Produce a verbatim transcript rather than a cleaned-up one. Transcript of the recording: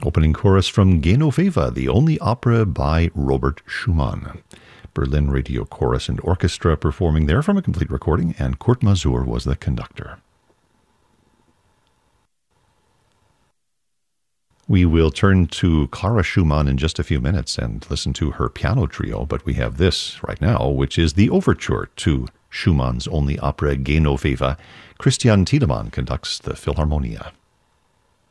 Opening chorus from Genoveva, the only opera by Robert Schumann. Berlin Radio Chorus and Orchestra performing there from a complete recording, and Kurt Masur was the conductor. We will turn to Clara Schumann in just a few minutes and listen to her piano trio, but we have this right now, which is the overture to Schumann's only opera Genoveva. Christian Tiedemann conducts the Philharmonia.